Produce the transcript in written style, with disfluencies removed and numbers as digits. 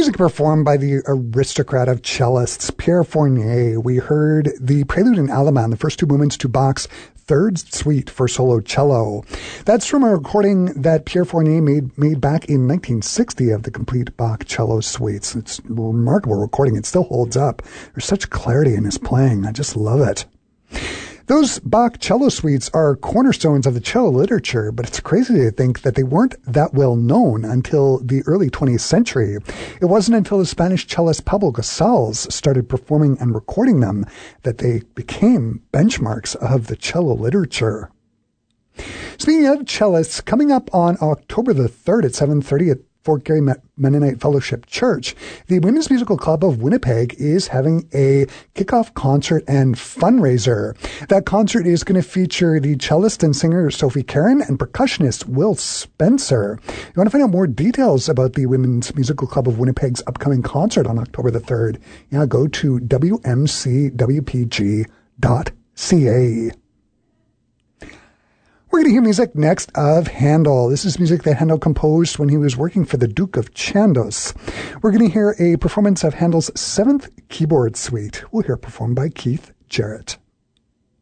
Music performed by the aristocrat of cellists, Pierre Fournier. We heard the Prelude in Allemand, the first two movements to Bach's Third Suite for solo cello. That's from a recording that Pierre Fournier made back in 1960 of the complete Bach cello suites. It's a remarkable recording. It still holds up. There's such clarity in his playing. I just love it. Those Bach cello suites are cornerstones of the cello literature, but it's crazy to think that they weren't that well known until the early 20th century. It wasn't until the Spanish cellist Pablo Casals started performing and recording them that they became benchmarks of the cello literature. Speaking of cellists, coming up on October the 3rd at 7:30 at Fort Garry Mennonite Fellowship Church, the Women's Musical Club of Winnipeg is having a kickoff concert and fundraiser. That concert is going to feature the cellist and singer Sophie Caron and percussionist Will Spencer. You want to find out more details about the Women's Musical Club of Winnipeg's upcoming concert on October the 3rd? Yeah, go to wmcwpg.ca. We're going to hear music next of Handel. This is music that Handel composed when he was working for the Duke of Chandos. We're going to hear a performance of Handel's 7th Keyboard Suite. We'll hear it performed by Keith Jarrett.